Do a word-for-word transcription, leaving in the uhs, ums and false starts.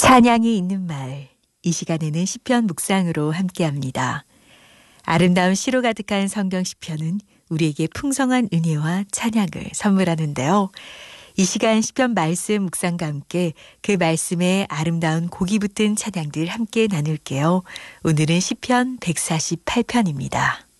찬양이 있는 마을, 이 시간에는 시편 묵상으로 함께합니다. 아름다운 시로 가득한 성경 시편은 우리에게 풍성한 은혜와 찬양을 선물하는데요. 이 시간 시편 말씀 묵상과 함께 그 말씀에 아름다운 곡이 붙은 찬양들 함께 나눌게요. 오늘은 시편 백사십팔 편입니다.